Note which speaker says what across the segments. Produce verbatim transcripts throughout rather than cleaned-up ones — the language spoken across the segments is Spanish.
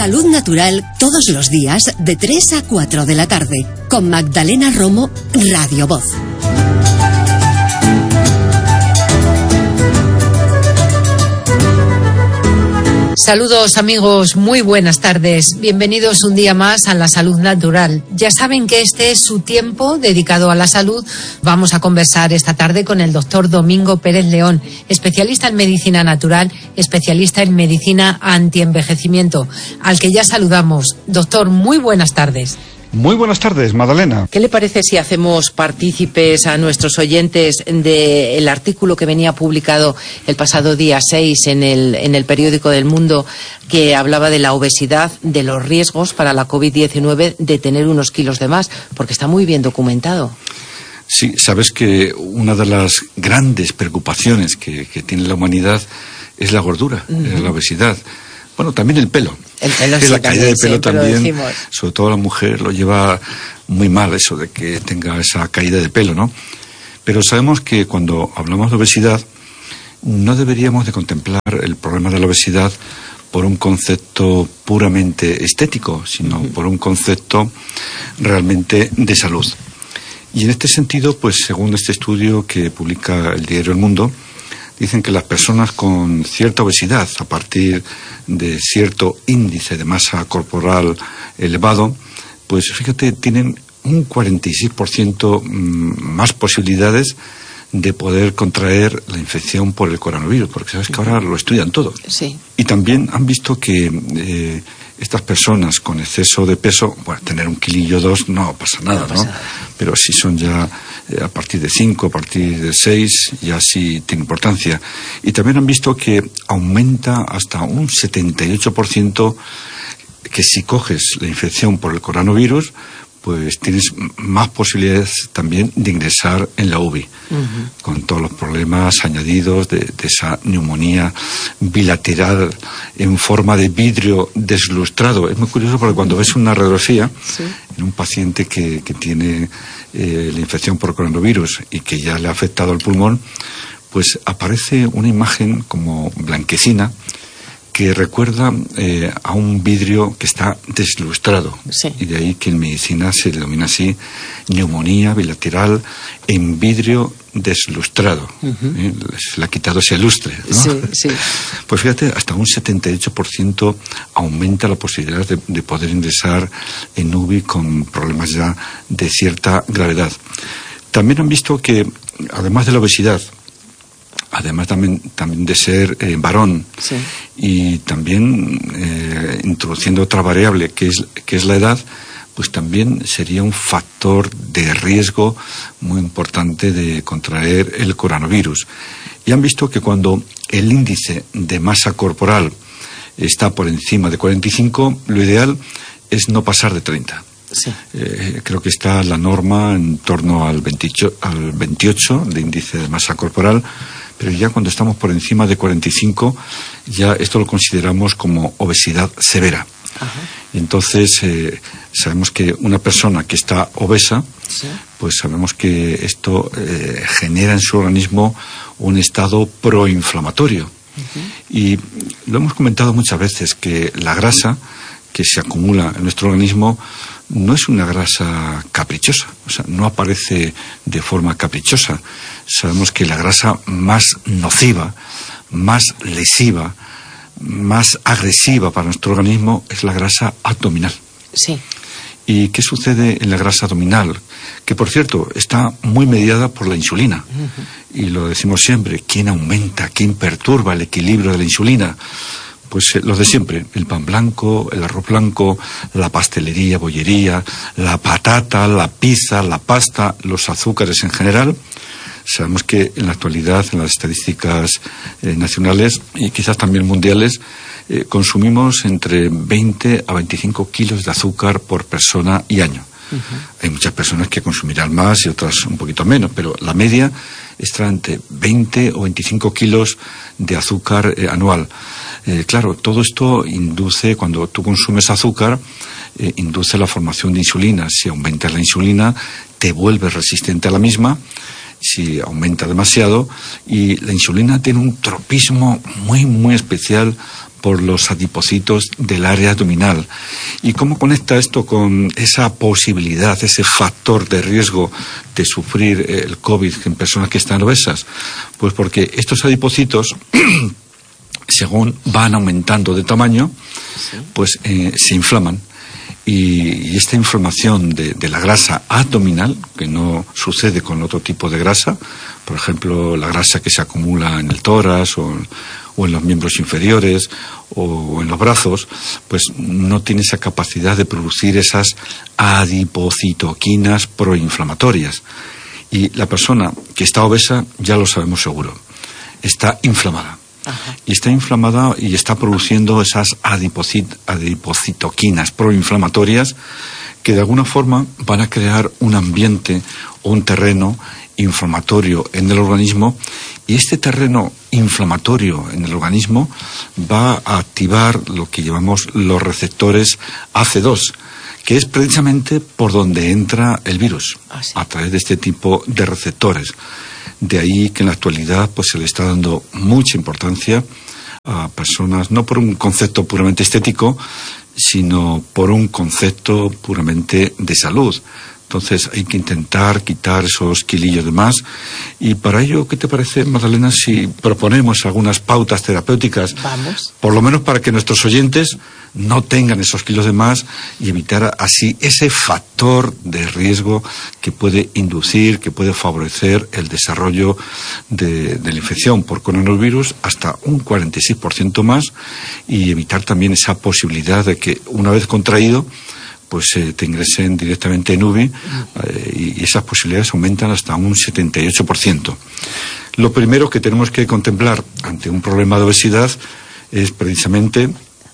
Speaker 1: Salud Natural todos los días de tres a cuatro de la tarde con Magdalena Romo, Radio Voz.
Speaker 2: Saludos amigos, muy buenas tardes. Bienvenidos un día más a La Salud Natural. Ya saben que este es su tiempo dedicado a la salud. Vamos a conversar esta tarde con el doctor Domingo Pérez León, especialista en medicina natural, especialista en medicina antienvejecimiento, al que ya saludamos. Doctor, muy buenas tardes.
Speaker 3: Muy buenas tardes, Magdalena.
Speaker 2: ¿Qué le parece si hacemos partícipes a nuestros oyentes del artículo que venía publicado el pasado día seis en el, en el periódico del Mundo, que hablaba de la obesidad, de los riesgos para la COVID diecinueve de tener unos kilos de más, porque está muy bien documentado?
Speaker 3: Sí, sabes que una de las grandes preocupaciones que, que tiene la humanidad es la gordura, uh-huh. es la obesidad. Bueno, también el pelo.
Speaker 2: El pelo
Speaker 3: sí,
Speaker 2: sí,
Speaker 3: la caída de pelo también, sobre todo la mujer lo lleva muy mal eso de que tenga esa caída de pelo, ¿no? Pero sabemos que cuando hablamos de obesidad no deberíamos de contemplar el problema de la obesidad por un concepto puramente estético, sino uh-huh. por un concepto realmente de salud. Y en este sentido, pues según este estudio que publica el diario El Mundo, dicen que las personas con cierta obesidad, a partir de cierto índice de masa corporal elevado, pues fíjate, tienen un cuarenta y seis por ciento más posibilidades de poder contraer la infección por el coronavirus, porque sabes que ahora lo estudian todo. Sí. Y también han visto que eh, estas personas con exceso de peso, bueno, tener un kilillo o dos no pasa nada, ¿no? Pasa nada. Pero si son ya eh, a partir de cinco, a partir de seis, ya sí tiene importancia. Y también han visto que aumenta hasta un setenta y ocho por ciento que si coges la infección por el coronavirus, pues tienes más posibilidades también de ingresar en la U B I, uh-huh. con todos los problemas añadidos de, de esa neumonía bilateral en forma de vidrio deslustrado. Es muy curioso porque cuando ves una radiografía sí. en un paciente que, que tiene eh, la infección por coronavirus y que ya le ha afectado el pulmón, pues aparece una imagen como blanquecina que recuerda eh, a un vidrio que está deslustrado. Sí. Y de ahí que en medicina se denomina así neumonía bilateral en vidrio deslustrado. Uh-huh. ¿eh? Se le ha quitado ese lustre, ¿no?
Speaker 2: Sí, sí.
Speaker 3: Pues fíjate, hasta un setenta y ocho por ciento aumenta la posibilidad de, de poder ingresar en U B I con problemas ya de cierta gravedad. También han visto que, además de la obesidad, además también, también de ser eh, varón sí. y también eh, introduciendo otra variable que es, que es la edad, pues también sería un factor de riesgo muy importante de contraer el coronavirus. Y han visto que cuando el índice de masa corporal está por encima de cuarenta y cinco, lo ideal es no pasar de treinta. Sí. Eh, creo que está la norma en torno al veintiocho, al veintiocho de índice de masa corporal, pero ya cuando estamos por encima de cuarenta y cinco, ya esto lo consideramos como obesidad severa. Ajá. Y entonces eh, sabemos que una persona que está obesa, sí. pues sabemos que esto eh, genera en su organismo un estado proinflamatorio. Uh-huh. Y lo hemos comentado muchas veces, que la grasa que se acumula en nuestro organismo no es una grasa caprichosa, o sea, no aparece de forma caprichosa. Sabemos que la grasa más nociva, más lesiva, más agresiva para nuestro organismo es la grasa abdominal. Sí. ¿Y qué sucede en la grasa abdominal? Que, por cierto, está muy mediada por la insulina. Uh-huh. Y lo decimos siempre, ¿quién aumenta, quién perturba el equilibrio de la insulina? Pues eh, los de siempre, el pan blanco, el arroz blanco, la pastelería, bollería, la patata, la pizza, la pasta, los azúcares en general. Sabemos que en la actualidad, en las estadísticas eh, nacionales y quizás también mundiales, eh, consumimos entre veinte a veinticinco kilos de azúcar por persona y año. Uh-huh. Hay muchas personas que consumirán más y otras un poquito menos, pero la media está entre veinte o veinticinco kilos de azúcar eh, anual. Eh, claro, todo esto induce, cuando tú consumes azúcar, eh, induce la formación de insulina. Si aumentas la insulina, te vuelves resistente a la misma. si aumenta demasiado, y la insulina tiene un tropismo muy, muy especial por los adipocitos del área abdominal. ¿Y cómo conecta esto con esa posibilidad, ese factor de riesgo de sufrir el COVID en personas que están obesas? Pues porque estos adipocitos, según van aumentando de tamaño, pues eh, se inflaman. Y, y esta inflamación de, de la grasa abdominal, que no sucede con otro tipo de grasa, por ejemplo, la grasa que se acumula en el tórax o, o en los miembros inferiores o en los brazos, pues no tiene esa capacidad de producir esas adipocitoquinas proinflamatorias. Y la persona que está obesa, ya lo sabemos seguro, está inflamada. Ajá. Y está inflamada y está produciendo esas adipocit- adipocitoquinas proinflamatorias que de alguna forma van a crear un ambiente o un terreno inflamatorio en el organismo, y este terreno inflamatorio en el organismo va a activar lo que llamamos los receptores A C E dos, que es precisamente por donde entra el virus, ah, sí. a través de este tipo de receptores. De ahí que en la actualidad pues se le está dando mucha importancia a personas, no por un concepto puramente estético, sino por un concepto puramente de salud. Entonces hay que intentar quitar esos kilillos de más, y para ello, ¿qué te parece, Magdalena, si proponemos algunas pautas terapéuticas?
Speaker 2: Vamos.
Speaker 3: Por lo menos para que nuestros oyentes no tengan esos kilos de más y evitar así ese factor de riesgo que puede inducir, que puede favorecer el desarrollo de, de la infección por coronavirus hasta un cuarenta y seis por ciento más, y evitar también esa posibilidad de que una vez contraído pues eh, te ingresen directamente en U B I, eh, y, y esas posibilidades aumentan hasta un setenta y ocho por ciento. Lo primero que tenemos que contemplar ante un problema de obesidad es precisamente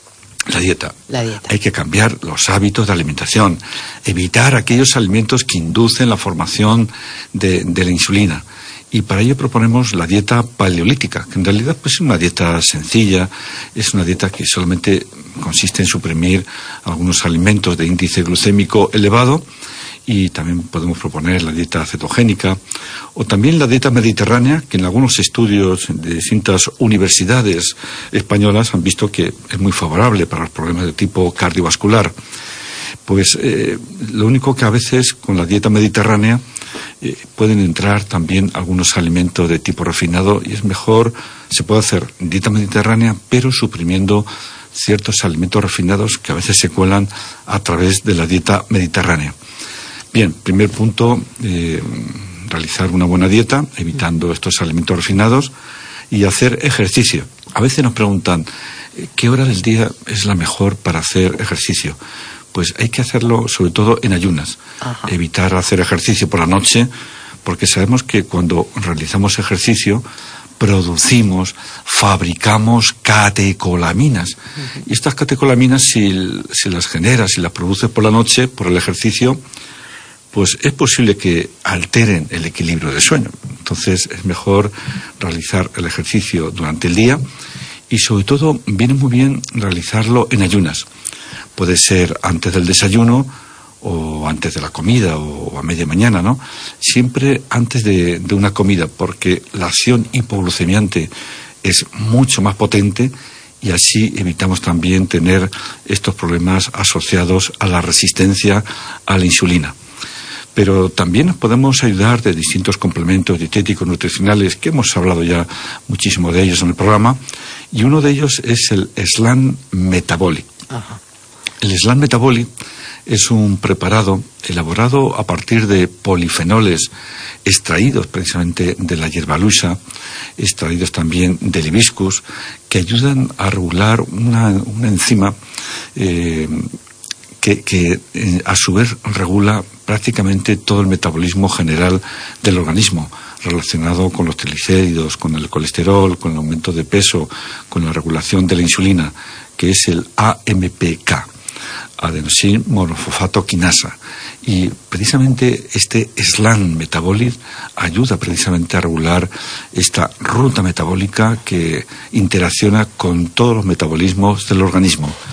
Speaker 3: la dieta.
Speaker 2: La dieta.
Speaker 3: Hay que cambiar los hábitos de alimentación, evitar aquellos alimentos que inducen la formación de, de la insulina. Y para ello proponemos la dieta paleolítica, que en realidad pues, es una dieta sencilla, es una dieta que solamente consiste en suprimir algunos alimentos de índice glucémico elevado, y también podemos proponer la dieta cetogénica, o también la dieta mediterránea, que en algunos estudios de distintas universidades españolas han visto que es muy favorable para los problemas de tipo cardiovascular. Pues eh, lo único que a veces con la dieta mediterránea eh, pueden entrar también algunos alimentos de tipo refinado, y es mejor, se puede hacer dieta mediterránea, pero suprimiendo ciertos alimentos refinados que a veces se cuelan a través de la dieta mediterránea. Bien, primer punto, eh, realizar una buena dieta, evitando estos alimentos refinados, y hacer ejercicio. A veces nos preguntan, ¿qué hora del día es la mejor para hacer ejercicio? Pues hay que hacerlo sobre todo en ayunas. Ajá. Evitar hacer ejercicio por la noche, porque sabemos que cuando realizamos ejercicio producimos, fabricamos catecolaminas. Uh-huh. Y estas catecolaminas, si, si las generas, si las produces por la noche, por el ejercicio, pues es posible que alteren el equilibrio del sueño. Entonces es mejor realizar el ejercicio durante el día, y sobre todo viene muy bien realizarlo en ayunas. Puede ser antes del desayuno o antes de la comida o a media mañana, ¿no? Siempre antes de, de una comida, porque la acción hipoglucemiante es mucho más potente, y así evitamos también tener estos problemas asociados a la resistencia a la insulina. Pero también nos podemos ayudar de distintos complementos dietéticos nutricionales, que hemos hablado ya muchísimo de ellos en el programa, y uno de ellos es el Slan Metabolic. Ajá. El Slan Metabolic es un preparado elaborado a partir de polifenoles extraídos precisamente de la hierbalusa, extraídos también del hibiscus, que ayudan a regular una, una enzima eh, que, que eh, a su vez regula prácticamente todo el metabolismo general del organismo, relacionado con los triglicéridos, con el colesterol, con el aumento de peso, con la regulación de la insulina, que es el A M P K, adenosín monofosfato quinasa. Y precisamente este Slan Metabolic ayuda precisamente a regular esta ruta metabólica que interacciona con todos los metabolismos del organismo.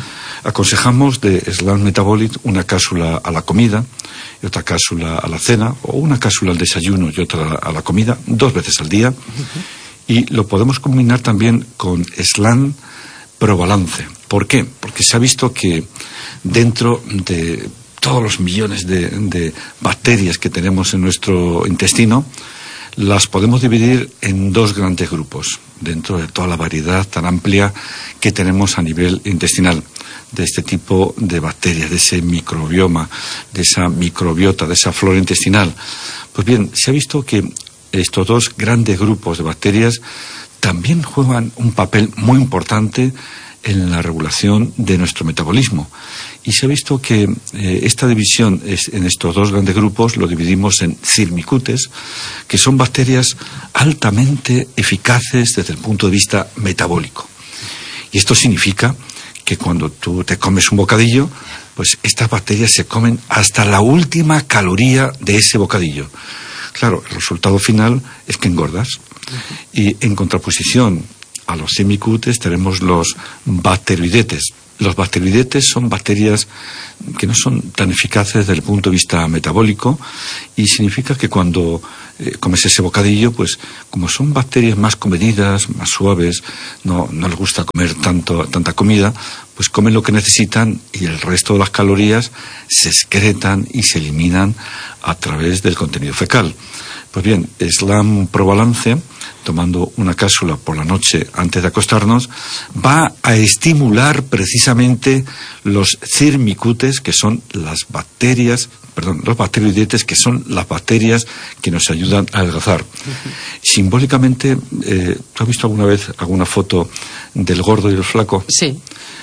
Speaker 3: Aconsejamos de Slam Metabolic una cápsula a la comida y otra cápsula a la cena, o una cápsula al desayuno y otra a la comida, dos veces al día. Uh-huh. Y lo podemos combinar también con Slam Probalance. ¿Por qué? Porque se ha visto que dentro de todos los millones de, de bacterias que tenemos en nuestro intestino, las podemos dividir en dos grandes grupos, dentro de toda la variedad tan amplia que tenemos a nivel intestinal, de este tipo de bacterias, de ese microbioma, de esa microbiota, de esa flora intestinal. Pues bien, se ha visto que estos dos grandes grupos de bacterias también juegan un papel muy importante en la regulación de nuestro metabolismo. Y se ha visto que eh, esta división es, en estos dos grandes grupos lo dividimos en Firmicutes, que son bacterias altamente eficaces desde el punto de vista metabólico. Y esto significa que cuando tú te comes un bocadillo, pues estas bacterias se comen hasta la última caloría de ese bocadillo. Claro, el resultado final es que engordas. Y en contraposición a los Firmicutes tenemos los bacteroidetes. Los bacteroidetes son bacterias que no son tan eficaces desde el punto de vista metabólico, y significa que cuando eh, comes ese bocadillo, pues como son bacterias más comedidas, más suaves, no, no les gusta comer tanto, tanta comida, pues comen lo que necesitan y el resto de las calorías se excretan y se eliminan a través del contenido fecal. Pues bien, Slam Probalance, tomando una cápsula por la noche antes de acostarnos, va a estimular precisamente los Firmicutes, que son las bacterias, perdón, los bacteroidetes, que son las bacterias que nos ayudan a adelgazar. Uh-huh. Simbólicamente, eh, ¿tú has visto alguna vez alguna foto del gordo y el flaco?
Speaker 2: Sí.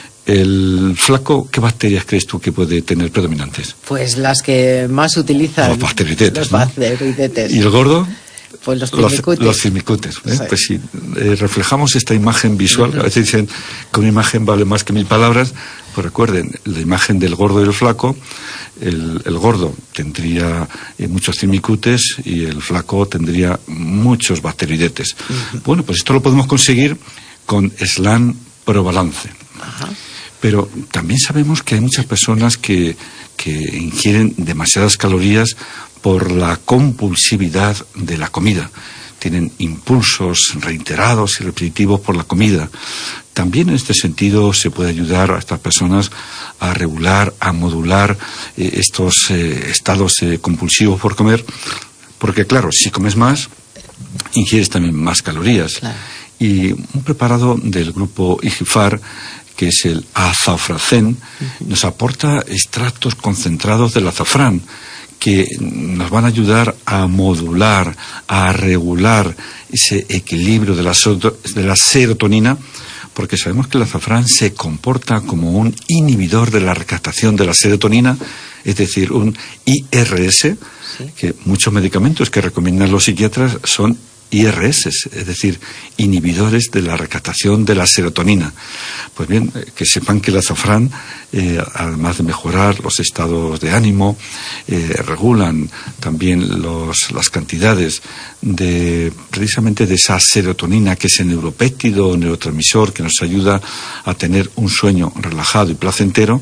Speaker 3: El flaco, ¿qué bacterias crees tú que puede tener predominantes?
Speaker 2: Pues las que más utilizan.
Speaker 3: Los bacteroidetes,
Speaker 2: Los
Speaker 3: ¿no?
Speaker 2: bacteroidetes.
Speaker 3: ¿Y el gordo?
Speaker 2: Pues los Firmicutes.
Speaker 3: Los, los Firmicutes, ¿eh?
Speaker 2: Sí.
Speaker 3: Pues sí, eh, reflejamos esta imagen visual. Uh-huh. A veces dicen que una imagen vale más que mil palabras. Pues recuerden, la imagen del gordo y el flaco. El, el gordo tendría eh, muchos Firmicutes y el flaco tendría muchos bacteroidetes. Uh-huh. Bueno, pues esto lo podemos conseguir con Slam Probalance. Uh-huh. Pero también sabemos que hay muchas personas que, que ingieren demasiadas calorías por la compulsividad de la comida. Tienen impulsos reiterados y repetitivos por la comida. También en este sentido se puede ayudar a estas personas a regular, a modular eh, estos eh, estados eh, compulsivos por comer, porque claro, si comes más, ingieres también más calorías. Claro. Y un preparado del grupo Igifar, que es el azafracén, uh-huh, nos aporta extractos concentrados del azafrán que nos van a ayudar a modular, a regular ese equilibrio de la, de la serotonina, porque sabemos que el azafrán se comporta como un inhibidor de la recaptación de la serotonina, es decir, un I R S, ¿sí? Que muchos medicamentos que recomiendan los psiquiatras son I R S, es decir, inhibidores de la recaptación de la serotonina. Pues bien, que sepan que el azafrán, eh, además de mejorar los estados de ánimo, eh, regulan también los, las cantidades de, precisamente de esa serotonina, que es el neuropéptido o neurotransmisor que nos ayuda a tener un sueño relajado y placentero.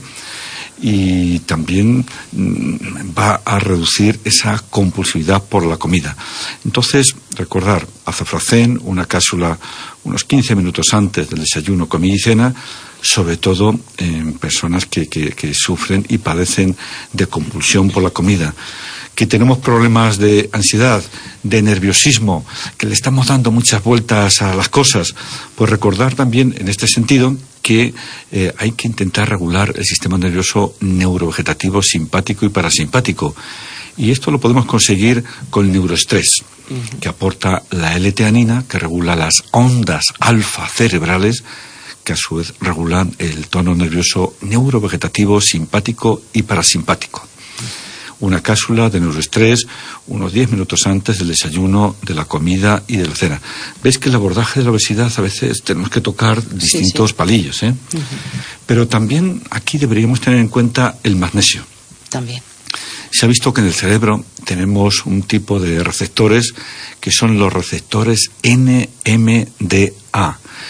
Speaker 3: Y también va a reducir esa compulsividad por la comida. Entonces, recordar, azafracén, una cápsula unos quince minutos antes del desayuno, comida y cena, sobre todo en personas que, que, que sufren y padecen de compulsión por la comida, que tenemos problemas de ansiedad, de nerviosismo, que le estamos dando muchas vueltas a las cosas. Pues recordar también en este sentido que eh, hay que intentar regular el sistema nervioso neurovegetativo, simpático y parasimpático. Y esto lo podemos conseguir con el neuroestrés, uh-huh, que aporta la L-teanina, que regula las ondas alfa cerebrales, que a su vez regulan el tono nervioso neurovegetativo, simpático y parasimpático. Una cápsula de neuroestrés unos diez minutos antes del desayuno, de la comida y de la cena. ¿Ves que el abordaje de la obesidad a veces tenemos que tocar distintos sí, sí. palillos? ¿eh? Uh-huh. Pero también aquí deberíamos tener en cuenta el magnesio.
Speaker 2: También.
Speaker 3: Se ha visto que en el cerebro tenemos un tipo de receptores que son los receptores N M D A.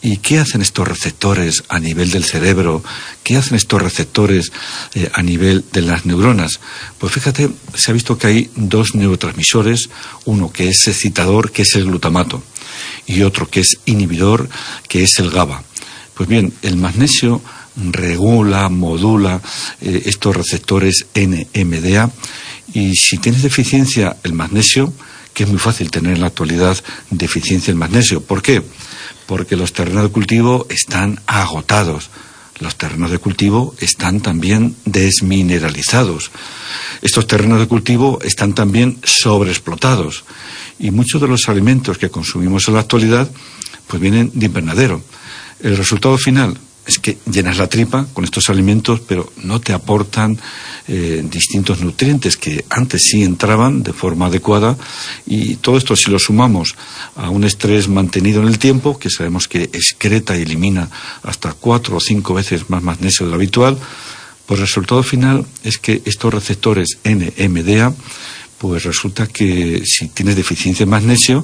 Speaker 3: ¿Y qué hacen estos receptores a nivel del cerebro? ¿Qué hacen estos receptores eh, a nivel de las neuronas? Pues fíjate, se ha visto que hay dos neurotransmisores, uno que es excitador, que es el glutamato, y otro que es inhibidor, que es el GABA. Pues bien, el magnesio regula, modula eh, estos receptores N M D A, y si tienes deficiencia el magnesio, que es muy fácil tener en la actualidad deficiencia en magnesio. ¿Por qué? Porque los terrenos de cultivo están agotados. Los terrenos de cultivo están también desmineralizados. Estos terrenos de cultivo están también sobreexplotados. Y muchos de los alimentos que consumimos en la actualidad pues vienen de invernadero. El resultado final es que llenas la tripa con estos alimentos, pero no te aportan eh, distintos nutrientes que antes sí entraban de forma adecuada, y todo esto, si lo sumamos a un estrés mantenido en el tiempo, que sabemos que excreta y elimina hasta cuatro o cinco veces más magnesio de lo habitual, pues el resultado final es que estos receptores N M D A, pues resulta que si tienes deficiencia en magnesio,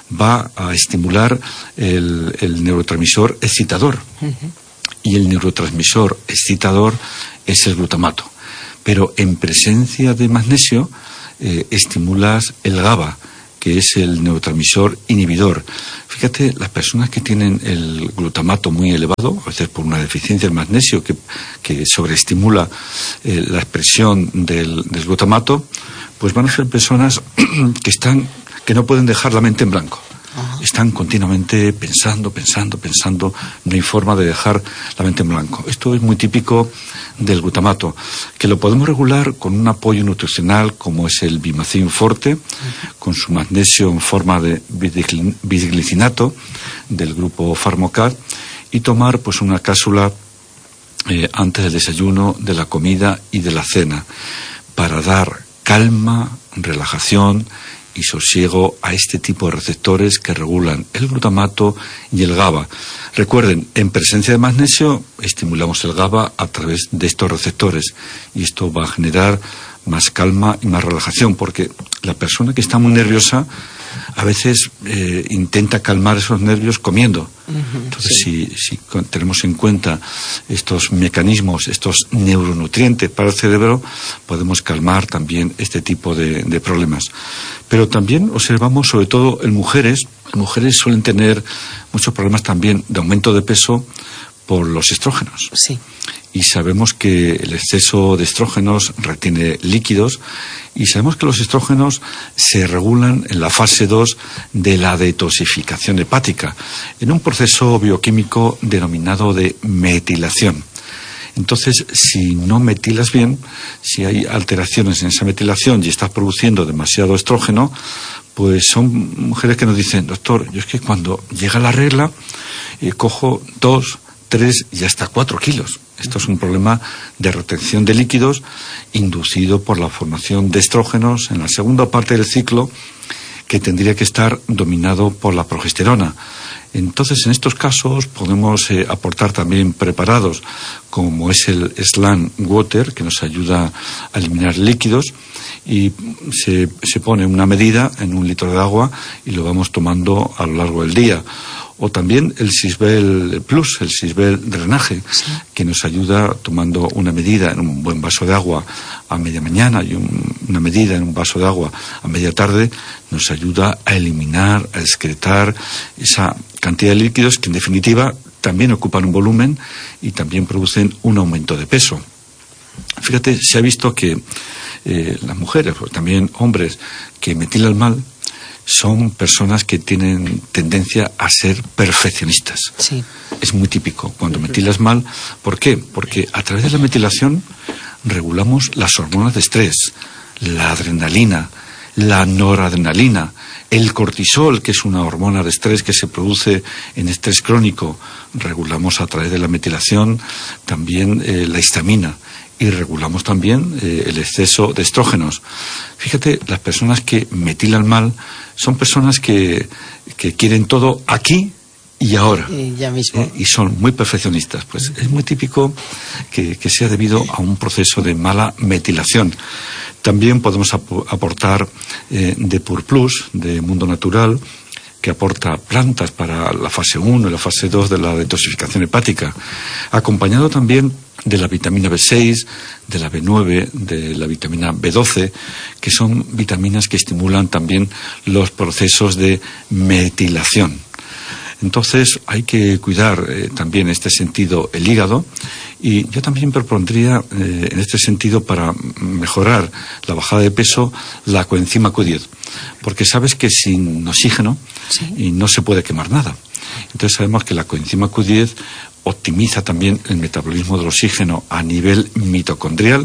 Speaker 3: va a estimular el, el neurotransmisor excitador. Uh-huh. Y el neurotransmisor excitador es el glutamato. Pero en presencia de magnesio eh, estimulas el GABA, que es el neurotransmisor inhibidor. Fíjate, las personas que tienen el glutamato muy elevado, a veces por una deficiencia de magnesio que, que sobreestimula eh, la expresión del, del glutamato, pues van a ser personas que están, que no pueden dejar la mente en blanco. Están continuamente pensando, pensando, pensando, no hay forma de dejar la mente en blanco. Esto es muy típico del glutamato, que lo podemos regular con un apoyo nutricional como es el Bimacin Forte, con su magnesio en forma de bisglicinato del grupo Pharmocar, y tomar pues una cápsula eh, antes del desayuno, de la comida y de la cena, para dar calma, relajación y sosiego a este tipo de receptores que regulan el glutamato y el GABA. Recuerden, en presencia de magnesio estimulamos el GABA a través de estos receptores, y esto va a generar más calma y más relajación, porque la persona que está muy nerviosa a veces eh, intenta calmar esos nervios comiendo. Uh-huh, Entonces, sí. si, si tenemos en cuenta estos mecanismos, estos neuronutrientes para el cerebro, podemos calmar también este tipo de, de problemas. Pero también observamos, sobre todo en mujeres, mujeres suelen tener muchos problemas también de aumento de peso por los estrógenos.
Speaker 2: Sí.
Speaker 3: Y sabemos que el exceso de estrógenos retiene líquidos, y sabemos que los estrógenos se regulan en la fase dos de la detoxificación hepática, en un proceso bioquímico denominado de metilación. Entonces, si no metilas bien, si hay alteraciones en esa metilación y estás produciendo demasiado estrógeno, pues son mujeres que nos dicen: doctor, yo es que cuando llega la regla eh, cojo dos, tres y hasta cuatro kilos. Esto es un problema de retención de líquidos inducido por la formación de estrógenos en la segunda parte del ciclo, que tendría que estar dominado por la progesterona. Entonces, en estos casos podemos eh, aportar también preparados como es el Slan Water, que nos ayuda a eliminar líquidos, y se, se pone una medida en un litro de agua y lo vamos tomando a lo largo del día. O también el Sisbel Plus, el Sisbel Drenaje, sí, que nos ayuda tomando una medida en un buen vaso de agua a media mañana y un, una medida en un vaso de agua a media tarde, nos ayuda a eliminar, a excretar esa cantidad de líquidos que en definitiva también ocupan un volumen y también producen un aumento de peso. Fíjate, se ha visto que eh, las mujeres, o también hombres que metilan mal, son personas que tienen tendencia a ser perfeccionistas.
Speaker 2: Sí.
Speaker 3: Es muy típico cuando metilas mal. ¿Por qué? Porque a través de la metilación regulamos las hormonas de estrés, la adrenalina, la noradrenalina, el cortisol, que es una hormona de estrés que se produce en estrés crónico. Regulamos a través de la metilación también eh, la histamina. Y regulamos también eh, el exceso de estrógenos. Fíjate, las personas que metilan mal son personas que, que quieren todo aquí y ahora.
Speaker 2: Y ya mismo.
Speaker 3: Eh, y son muy perfeccionistas. Pues es muy típico que, que sea debido a un proceso de mala metilación. También podemos ap- aportar eh, de Pur Plus, de Mundo Natural, que aporta plantas para la fase uno y la fase dos de la detoxificación hepática, acompañado también de la vitamina B seis, de la B nueve, de la vitamina B doce, que son vitaminas que estimulan también los procesos de metilación. Entonces hay que cuidar eh, también en este sentido el hígado, y yo también propondría eh, en este sentido, para mejorar la bajada de peso, la coenzima Q diez, porque sabes que sin oxígeno sí. y no se puede quemar nada. Entonces sabemos que la coenzima Q diez optimiza también el metabolismo del oxígeno a nivel mitocondrial,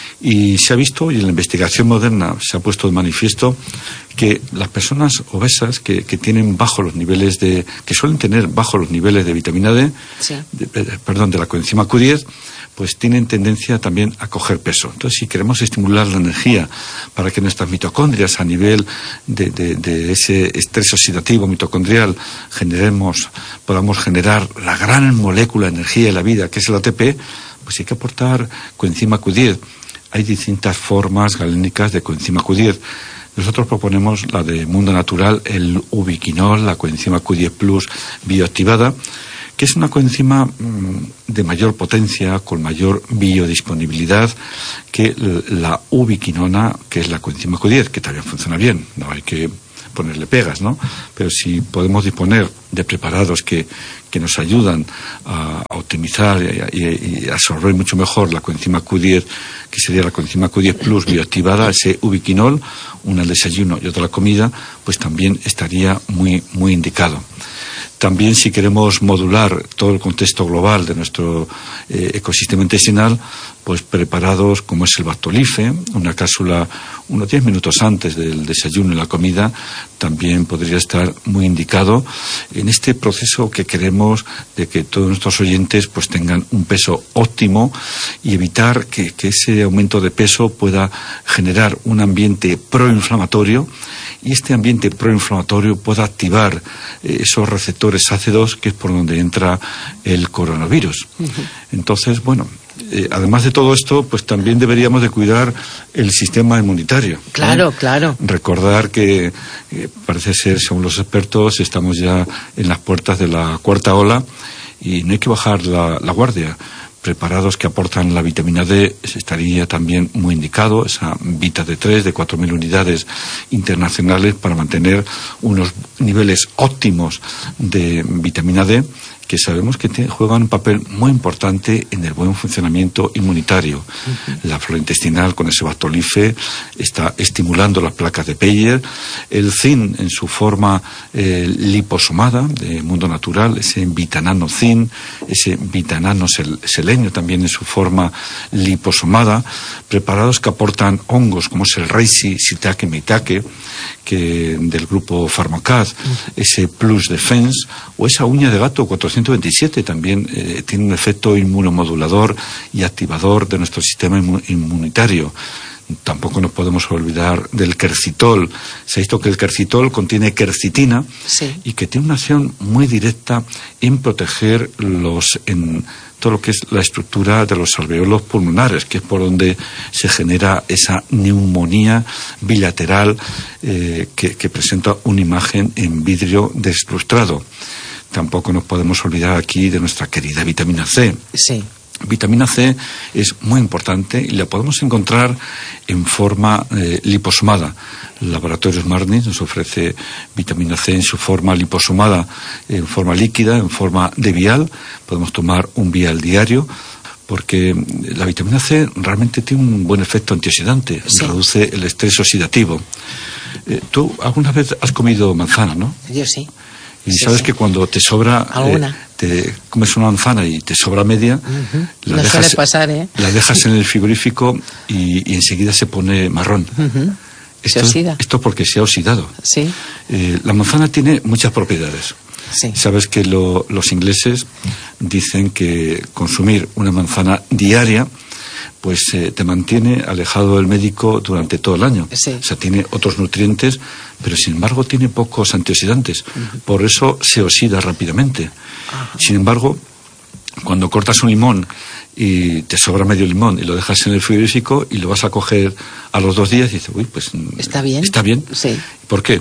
Speaker 3: y se ha visto, y en la investigación moderna se ha puesto de manifiesto, que las personas obesas que, que tienen bajo los niveles de, que suelen tener bajo los niveles de vitamina D, sí. de, perdón, de la coenzima Q diez, pues tienen tendencia también a coger peso. Entonces, si queremos estimular la energía para que nuestras mitocondrias, a nivel de, de, de ese estrés oxidativo mitocondrial, generemos, podamos generar la gran molécula de energía de la vida, que es el A T P, pues hay que aportar coenzima Q diez. Hay distintas formas galénicas de coenzima Q diez. Nosotros proponemos la de Mundo Natural, el ubiquinol, la coenzima Q diez Plus bioactivada, que es una coenzima mmm, de mayor potencia, con mayor biodisponibilidad que la ubiquinona, que es la coenzima Q diez, que también funciona bien, no hay que ponerle pegas, ¿no? Pero si podemos disponer de preparados que, que nos ayudan a, a optimizar y, y, y absorber mucho mejor la coenzima Q diez, que sería la coenzima Q diez Plus bioactivada, ese ubiquinol, una al desayuno y otra a la comida, pues también estaría muy, muy indicado. También, si queremos modular todo el contexto global de nuestro eh, ecosistema intestinal, pues preparados como es el Bactolife, una cápsula unos diez minutos antes del desayuno y la comida, también podría estar muy indicado en este proceso que queremos de que todos nuestros oyentes pues tengan un peso óptimo, y evitar que, que ese aumento de peso pueda generar un ambiente proinflamatorio, y este ambiente proinflamatorio pueda activar eh, esos receptores ácidos, que es por donde entra el coronavirus. Uh-huh. Entonces, bueno, eh, además de todo esto, pues también deberíamos de cuidar el sistema inmunitario.
Speaker 2: Claro, ¿eh? Claro.
Speaker 3: Recordar que eh, parece ser, según los expertos, estamos ya en las puertas de la cuarta ola, y no hay que bajar la, la guardia. Preparados que aportan la vitamina D estaría también muy indicado, esa Vita D tres de cuatro mil unidades internacionales, para mantener unos niveles óptimos de vitamina D, que sabemos que te, juegan un papel muy importante en el buen funcionamiento inmunitario. Uh-huh. La flora intestinal, con ese Bactolife, está estimulando las placas de Peyer. El zinc, en su forma eh, liposomada, de Mundo Natural, ese vitanano zinc, ese vitanano sel, selenio, también en su forma liposomada. Preparados que aportan hongos, como es el Reishi, Shiitake, Maitake, que del grupo Pharmacad, uh-huh. ese Plus Defense, o esa uña de gato cuatrocientos veintisiete, también eh, tiene un efecto inmunomodulador y activador de nuestro sistema inmu- inmunitario. Tampoco nos podemos olvidar del quercitol. Se ha visto que el quercitol contiene quercitina, sí. y que tiene una acción muy directa en proteger los en todo lo que es la estructura de los alveolos pulmonares, que es por donde se genera esa neumonía bilateral eh, que, que presenta una imagen en vidrio deslustrado. Tampoco nos podemos olvidar aquí de nuestra querida vitamina C. Sí. Vitamina C es muy importante y la podemos encontrar en forma eh, liposomada. El laboratorio Smartney nos ofrece vitamina C en su forma liposomada, en forma líquida, en forma de vial. Podemos tomar un vial diario, porque la vitamina C realmente tiene un buen efecto antioxidante, sí. reduce el estrés oxidativo. Eh, tú alguna vez has comido manzana, ¿no?
Speaker 2: Yo sí.
Speaker 3: Y
Speaker 2: sí,
Speaker 3: sabes
Speaker 2: sí.
Speaker 3: que cuando te sobra, eh, te comes una manzana y te sobra media,
Speaker 2: uh-huh.
Speaker 3: la,
Speaker 2: no
Speaker 3: dejas,
Speaker 2: suele pasar, ¿eh?
Speaker 3: la dejas en el frigorífico y, y enseguida se pone marrón.
Speaker 2: Uh-huh.
Speaker 3: Esto,
Speaker 2: se oxida.
Speaker 3: Esto porque se ha oxidado.
Speaker 2: Sí.
Speaker 3: Eh, la manzana tiene muchas propiedades.
Speaker 2: Sí.
Speaker 3: Sabes que lo, los ingleses dicen que consumir una manzana diaria pues eh, te mantiene alejado del médico durante todo el año.
Speaker 2: Sí.
Speaker 3: O sea, tiene otros nutrientes, pero sin embargo tiene pocos antioxidantes. Uh-huh. Por eso se oxida rápidamente. Uh-huh. Sin embargo, cuando cortas un limón y te sobra medio limón y lo dejas en el frigorífico y lo vas a coger a los dos días y dices, uy, pues
Speaker 2: está bien.
Speaker 3: Está bien.
Speaker 2: Sí.
Speaker 3: ¿Por qué?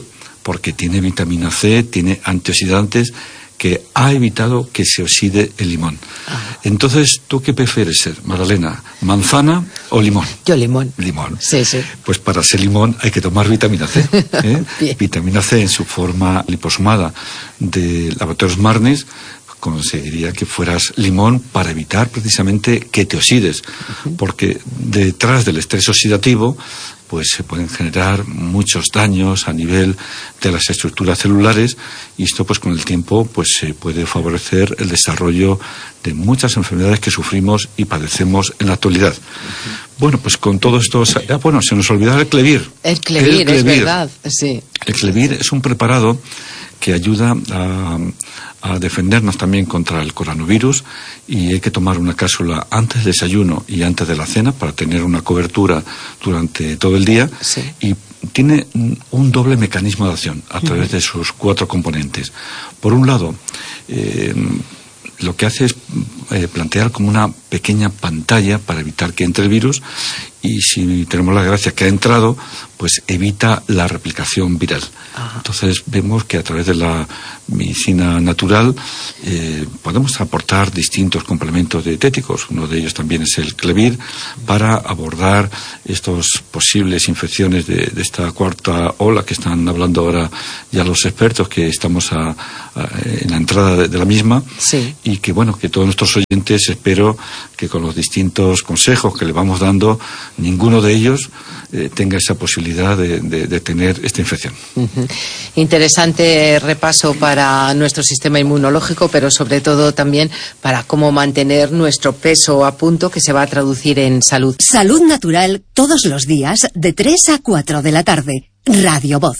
Speaker 3: porque tiene vitamina C, tiene antioxidantes que ha evitado que se oxide el limón. Ah. Entonces, ¿tú qué prefieres ser, Magdalena? ¿Manzana o limón?
Speaker 2: Yo limón.
Speaker 3: Limón.
Speaker 2: Sí, sí.
Speaker 3: Pues para ser limón hay que tomar vitamina C. ¿eh? Vitamina C en su forma liposomada de laboratorios Marnis conseguiría que fueras limón para evitar precisamente que te oxides, uh-huh. porque detrás del estrés oxidativo pues se pueden generar muchos daños a nivel de las estructuras celulares, y esto pues con el tiempo pues se puede favorecer el desarrollo de muchas enfermedades que sufrimos y padecemos en la actualidad. Uh-huh. Bueno, pues con todo esto, ah, bueno, se nos olvidaba el Clevir.
Speaker 2: El Clevir, el Clevir, es verdad, sí.
Speaker 3: El Clevir es un preparado que ayuda a, a defendernos también contra el coronavirus, y hay que tomar una cápsula antes del desayuno y antes de la cena para tener una cobertura durante todo el día. Sí. Y tiene un doble mecanismo de acción a través uh-huh. de sus cuatro componentes. Por un lado, eh, lo que hace es eh, plantear como una pequeña pantalla para evitar que entre el virus, y si tenemos la gracia que ha entrado, pues evita la replicación viral. Ajá. Entonces vemos que a través de la medicina natural eh, podemos aportar distintos complementos dietéticos. Uno de ellos también es el Clevir, para abordar estas posibles infecciones de, de esta cuarta ola que están hablando ahora ya los expertos, que estamos a, a, en la entrada de, de la misma. Sí. Y que bueno, que todos nuestros oyentes, espero que con los distintos consejos que le vamos dando, ninguno de ellos eh, tenga esa posibilidad de, de, de tener esta infección.
Speaker 2: Uh-huh. Interesante repaso para nuestro sistema inmunológico, pero sobre todo también para cómo mantener nuestro peso a punto, que se va a traducir en salud.
Speaker 1: Salud Natural, todos los días de tres a cuatro de la tarde. Radio Voz.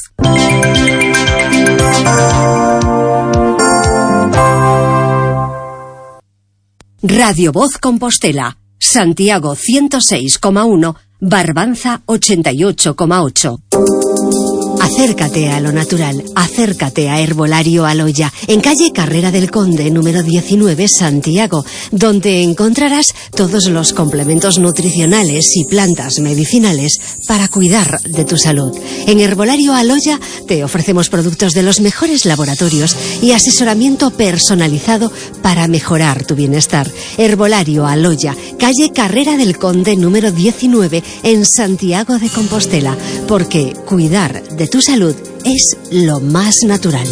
Speaker 1: Radio Voz Compostela. Santiago ciento seis coma uno, Barbanza ochenta y ocho coma ocho. Acércate a lo natural, acércate a Herbolario Aloya, en calle Carrera del Conde, número diecinueve, Santiago, donde encontrarás todos los complementos nutricionales y plantas medicinales para cuidar de tu salud. En Herbolario Aloya te ofrecemos productos de los mejores laboratorios y asesoramiento personalizado para mejorar tu bienestar. Herbolario Aloya, calle Carrera del Conde, número diecinueve, en Santiago de Compostela, porque cuidar de tu salud es lo más natural.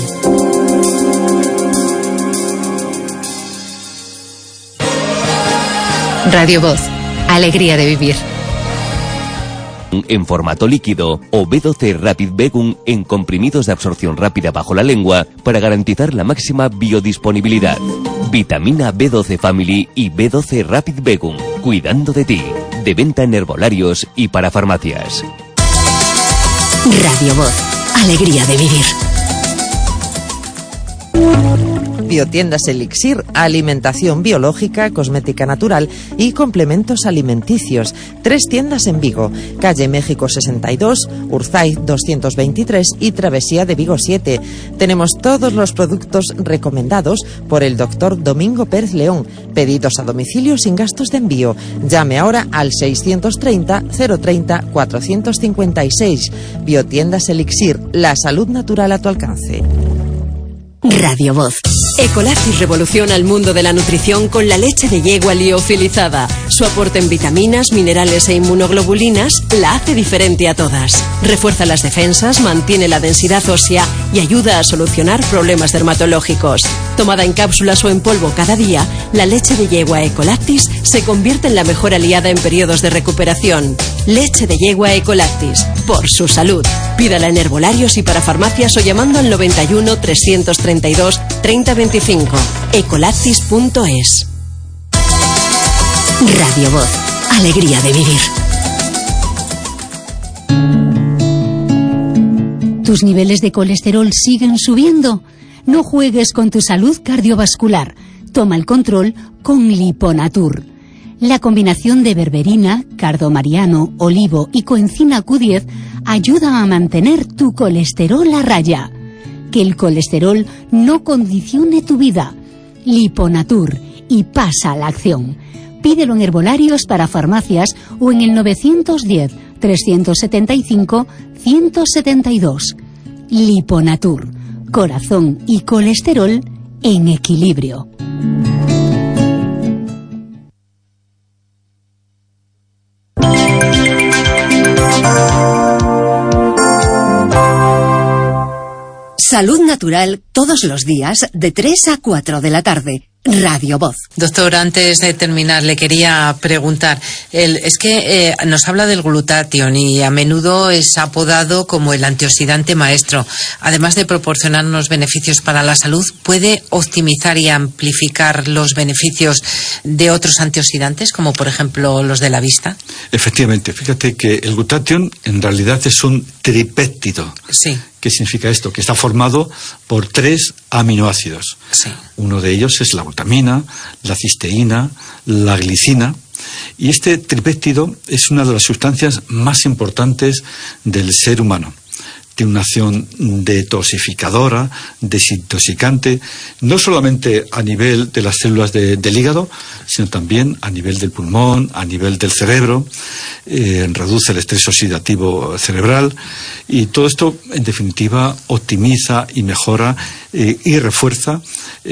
Speaker 2: Radio Voz, alegría de vivir.
Speaker 4: En formato líquido o B doce Rapid Vegum en comprimidos de absorción rápida bajo la lengua para garantizar la máxima biodisponibilidad. Vitamina B doce Family y B doce Rapid Vegum, cuidando de ti. De venta en herbolarios y para farmacias.
Speaker 1: Radio Voz, alegría de vivir.
Speaker 5: Biotiendas Elixir, alimentación biológica, cosmética natural y complementos alimenticios. Tres tiendas en Vigo, calle México sesenta y dos, Urzaiz doscientos veintitrés y Travesía de Vigo siete. Tenemos todos los productos recomendados por el doctor Domingo Pérez León. Pedidos a domicilio sin gastos de envío. Llame ahora al seiscientos treinta, cero treinta, cuatrocientos cincuenta y seis. Biotiendas Elixir, la salud natural a tu alcance.
Speaker 1: Radio Voz.
Speaker 6: Ecolactis revoluciona el mundo de la nutrición con la leche de yegua liofilizada. Su aporte en vitaminas, minerales e inmunoglobulinas la hace diferente a todas. Refuerza las defensas, mantiene la densidad ósea y ayuda a solucionar problemas dermatológicos. Tomada en cápsulas o en polvo cada día, la leche de yegua Ecolactis se convierte en la mejor aliada en periodos de recuperación. Leche de yegua Ecolactis, por su salud. Pídala en herbolarios y para farmacias o llamando al noventa y uno, trescientos treinta y dos, treinta veinticinco. ecolactis punto es.
Speaker 1: Radio Voz, alegría de vivir.
Speaker 7: ¿Tus niveles de colesterol siguen subiendo? No juegues con tu salud cardiovascular. Toma el control con Liponatur. La combinación de berberina, cardomariano, olivo y coenzima Q diez ayuda a mantener tu colesterol a raya. Que el colesterol no condicione tu vida. Liponatur, y pasa a la acción. Pídelo en herbolarios para farmacias o en el novecientos diez, trescientos setenta y cinco, ciento setenta y dos. Liponatur. Corazón y colesterol en equilibrio.
Speaker 1: Salud Natural todos los días de tres a cuatro de la tarde. Radio Voz.
Speaker 2: Doctor, antes de terminar, le quería preguntar, el, es que eh, nos habla del glutatión y a menudo es apodado como el antioxidante maestro. Además de proporcionarnos beneficios para la salud, ¿puede optimizar y amplificar los beneficios de otros antioxidantes, como por ejemplo los de la vista?
Speaker 3: Efectivamente, fíjate que el glutatión en realidad es un tripéptido.
Speaker 2: Sí.
Speaker 3: ¿Qué significa esto? Que está formado por tres aminoácidos.
Speaker 2: Sí.
Speaker 3: Uno de ellos es la glutamina, la cisteína, la glicina. Y este tripéptido es una de las sustancias más importantes del ser humano. Tiene una acción detoxificadora, desintoxicante, no solamente a nivel de las células de, del hígado, sino también a nivel del pulmón, a nivel del cerebro, eh, reduce el estrés oxidativo cerebral y todo esto, en definitiva, optimiza y mejora eh, y refuerza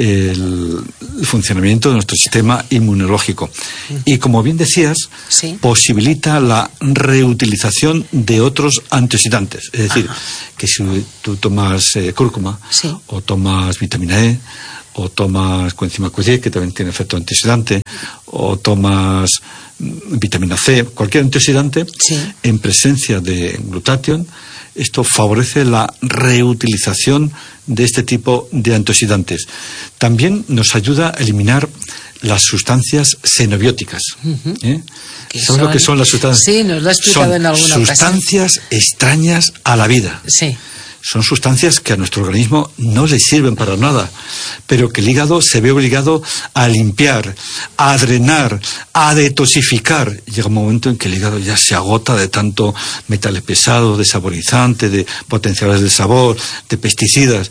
Speaker 3: el, el funcionamiento de nuestro sistema inmunológico. Y como bien decías,
Speaker 2: sí,
Speaker 3: posibilita la reutilización de otros antioxidantes, es decir, ajá, que si tú tomas eh, cúrcuma,
Speaker 2: sí,
Speaker 3: o tomas vitamina E, o tomas coenzima Q diez, que también tiene efecto antioxidante, o tomas mm, vitamina C, cualquier antioxidante,
Speaker 2: sí,
Speaker 3: en presencia de glutatión, esto favorece la reutilización de este tipo de antioxidantes. También nos ayuda a eliminar las sustancias xenobióticas. Uh-huh. ¿Eh? ¿Sabes son? Lo que son las sustancias?
Speaker 2: Sí, nos lo ha explicado
Speaker 3: son
Speaker 2: en alguna
Speaker 3: sustancias
Speaker 2: ocasión.
Speaker 3: Extrañas a la vida.
Speaker 2: Sí.
Speaker 3: Son sustancias que a nuestro organismo no le sirven para nada, pero que el hígado se ve obligado a limpiar, a drenar, a detoxificar. Llega un momento en que el hígado ya se agota de tanto metales pesados, de saborizantes, de potenciadores de sabor, de pesticidas,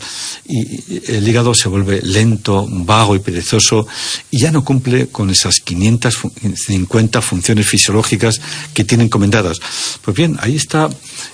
Speaker 3: y el hígado se vuelve lento, vago y perezoso, y ya no cumple con esas quinientas cincuenta funciones fisiológicas que tiene encomendadas. Pues bien, ahí está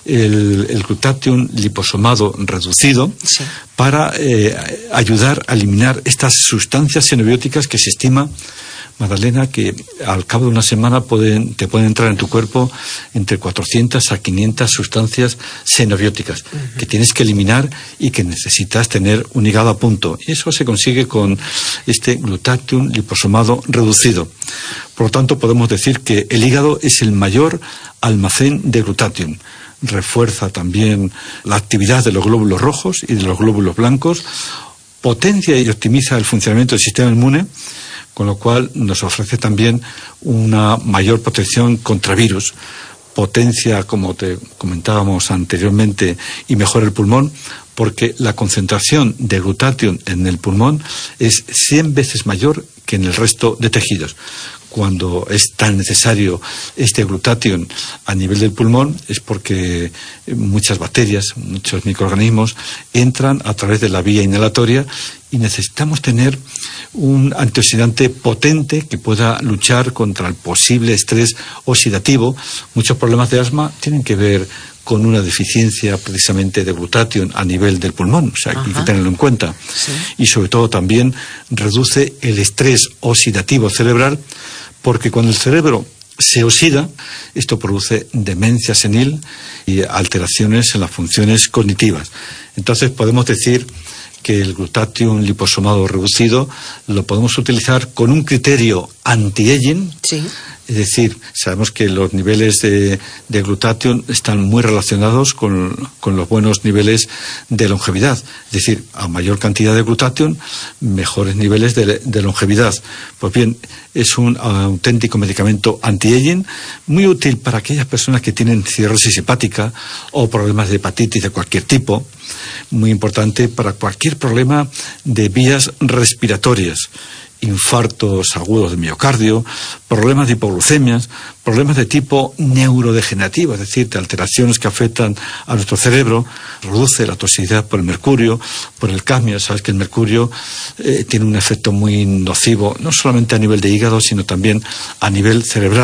Speaker 3: el, el glutatión liposomado reducido, sí, para eh, ayudar a eliminar estas sustancias xenobióticas que se estima, Magdalena, que al cabo de una semana pueden, te pueden entrar en tu cuerpo entre cuatrocientas a quinientas sustancias xenobióticas, uh-huh, que tienes que eliminar y que necesitas tener un hígado a punto. Y eso se consigue con este glutatión liposomado reducido. Por lo tanto, podemos decir que el hígado es el mayor almacén de glutatión. Refuerza también la actividad de los glóbulos rojos y de los glóbulos blancos, potencia y optimiza el funcionamiento del sistema inmune, con lo cual nos ofrece también una mayor protección contra virus, potencia, como te comentábamos anteriormente, y mejora el pulmón, porque la concentración de glutatión en el pulmón es cien veces mayor que en el resto de tejidos. Cuando es tan necesario este glutatión a nivel del pulmón es porque muchas bacterias, muchos microorganismos entran a través de la vía inhalatoria y necesitamos tener un antioxidante potente que pueda luchar contra el posible estrés oxidativo. Muchos problemas de asma tienen que ver con una deficiencia precisamente de glutatión a nivel del pulmón, o sea, hay que tenerlo en cuenta.
Speaker 2: Sí.
Speaker 3: Y sobre todo también reduce el estrés oxidativo cerebral, porque cuando el cerebro se oxida, esto produce demencia senil y alteraciones en las funciones cognitivas. Entonces podemos decir que el glutatión liposomado reducido lo podemos utilizar con un criterio anti-aging.
Speaker 2: Sí.
Speaker 3: Es decir, sabemos que los niveles de, de glutatión están muy relacionados con, con los buenos niveles de longevidad. Es decir, a mayor cantidad de glutatión, mejores niveles de, de longevidad. Pues bien, es un auténtico medicamento anti-aging, muy útil para aquellas personas que tienen cirrosis hepática o problemas de hepatitis de cualquier tipo. Muy importante para cualquier problema de vías respiratorias. Infartos agudos de miocardio, problemas de hipoglucemias, problemas de tipo neurodegenerativo, es decir, de alteraciones que afectan a nuestro cerebro, reduce la toxicidad por el mercurio, por el cadmio. Sabes que el mercurio eh, tiene un efecto muy nocivo, no solamente a nivel de hígado, sino también a nivel cerebral,